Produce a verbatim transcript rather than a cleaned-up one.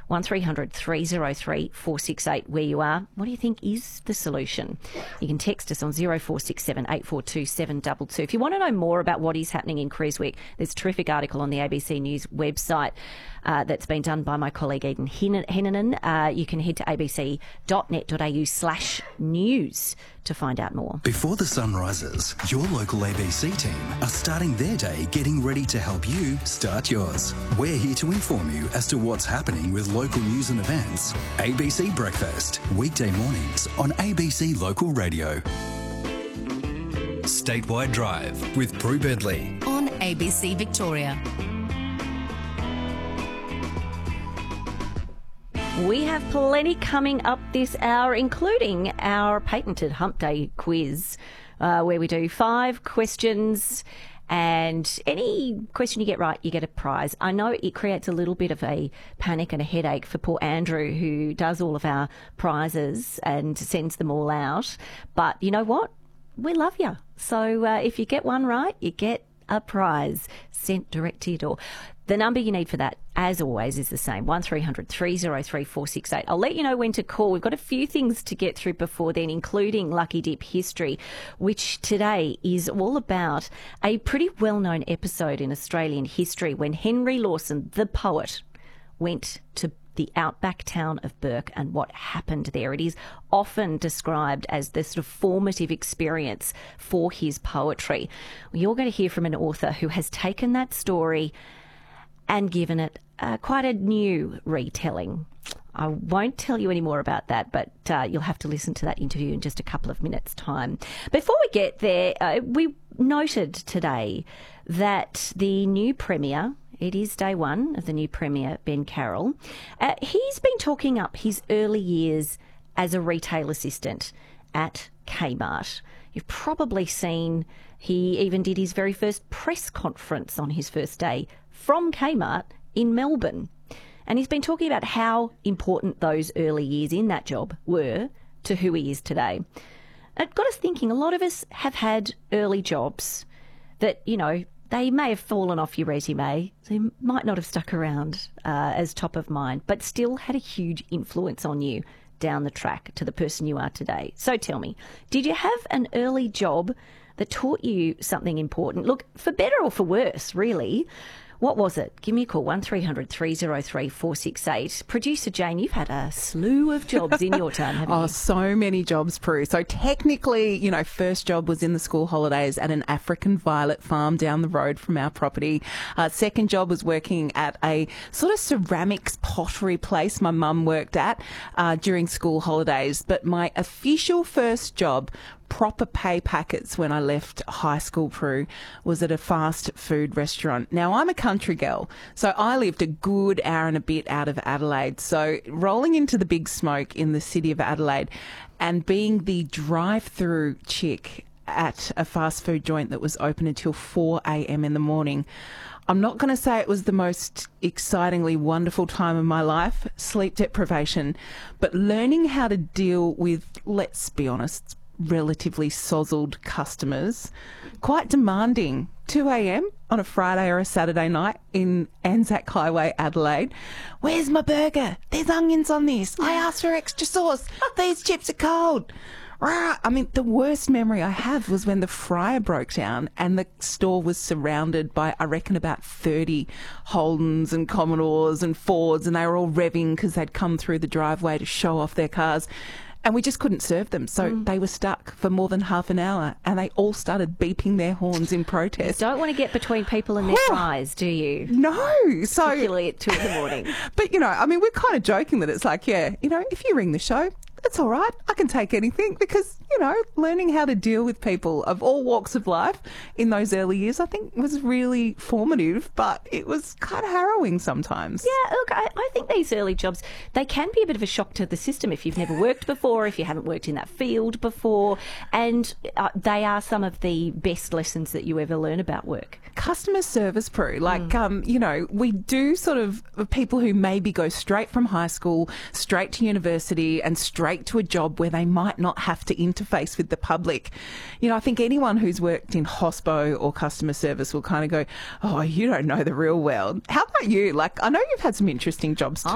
one three hundred three oh three four six eight where you are. What do you think is the solution? You can text us on zero four six seven eight four two seven two two. If you want to know more about what is happening in Cruisewick, there's a terrific article on the A B C News website uh, that's been done by my colleague Eden Hennanen. Uh, you can head to abc.net.au slash news to find out more. Before the sun rises, your local A B C team are starting their day getting ready to help you start yours. We're here to inform you as to what's happening with local news and events. A B C Breakfast, weekday mornings on A B C Local Radio. Statewide Drive with Prue Bedley on A B C Victoria. We have plenty coming up this hour, including our patented Hump Day quiz, uh, where we do five questions, and any question you get right, you get a prize. I know it creates a little bit of a panic and a headache for poor Andrew, who does all of our prizes and sends them all out. But you know what? We love you. So uh, if you get one right, you get a prize sent direct to your door. The number you need for that, as always, is the same, one three hundred three oh three four six eight. I'll let you know when to call. We've got a few things to get through before then, including Lucky Dip history, which today is all about a pretty well-known episode in Australian history when Henry Lawson, the poet, went to the outback town of Bourke and what happened there. It is often described as the sort of formative experience for his poetry. Well, you're going to hear from an author who has taken that story and given it uh, quite a new retelling. I won't tell you any more about that, but uh, you'll have to listen to that interview in just a couple of minutes' time. Before we get there, uh, we noted today that the new Premier, it is day one of the new Premier, Ben Carroll, uh, he's been talking up his early years as a retail assistant at Kmart. You've probably seen he even did his very first press conference on his first day from Kmart in Melbourne. And he's been talking about how important those early years in that job were to who he is today. It got us thinking, a lot of us have had early jobs that, you know, they may have fallen off your resume, they might not have stuck around uh, as top of mind, but still had a huge influence on you down the track to the person you are today. So tell me, did you have an early job that taught you something important? Look, for better or for worse, really. What was it? Give me a call, one three hundred three oh three four six eight. Producer Jane, you've had a slew of jobs in your time, haven't you? Oh, so many jobs, Prue. So technically, you know, first job was in the school holidays at an African violet farm down the road from our property. Uh, second job was working at a sort of ceramics pottery place my mum worked at uh, during school holidays. But my official first job, proper pay packets when I left high school, Prue, was at a fast food restaurant. Now, I'm a country girl, so I lived a good hour and a bit out of Adelaide. So rolling into the big smoke in the city of Adelaide and being the drive-through chick at a fast food joint that was open until four a.m. in the morning, I'm not going to say it was the most excitingly wonderful time of my life, sleep deprivation, but learning how to deal with, let's be honest, relatively sozzled customers, quite demanding. two a.m. on a Friday or a Saturday night in Anzac Highway, Adelaide. Where's my burger? There's onions on this. I asked for extra sauce. These chips are cold. I mean, the worst memory I have was when the fryer broke down and the store was surrounded by, I reckon, about thirty Holdens and Commodores and Fords, and they were all revving because they'd come through the driveway to show off their cars. And we just couldn't serve them. So mm. they were stuck for more than half an hour and they all started beeping their horns in protest. You don't want to get between people and their fries, do you? No. So, particularly at two in the morning. But, you know, I mean, we're kind of joking that it's like, yeah, you know, if you ring the show, it's all right. I can take anything because, you know, learning how to deal with people of all walks of life in those early years, I think was really formative, but it was kind of harrowing sometimes. Yeah, look, I, I think these early jobs, they can be a bit of a shock to the system if you've never worked before, if you haven't worked in that field before, and uh, they are some of the best lessons that you ever learn about work. Customer service, Prue, like, mm. um, you know, we do sort of, people who maybe go straight from high school, straight to university and straight to a job where they might not have to interface with the public. You know, I think anyone who's worked in hospo or customer service will kind of go, oh, you don't know the real world. How about you? Like, I know you've had some interesting jobs too.